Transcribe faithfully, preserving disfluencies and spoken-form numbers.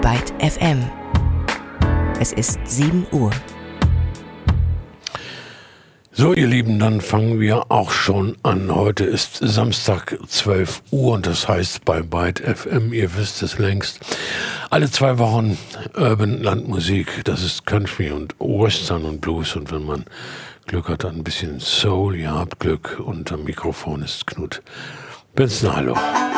Byte F M. Es ist sieben Uhr. So, ihr Lieben, dann fangen wir auch schon an. Heute ist Samstag, zwölf Uhr, und das heißt bei Byte F M, ihr wisst es längst, alle zwei Wochen Urban Landmusik. Das ist Country und Western und Blues, und wenn man Glück hat, dann ein bisschen Soul. Ihr habt Glück, und am Mikrofon ist Knut Benzner. Hallo.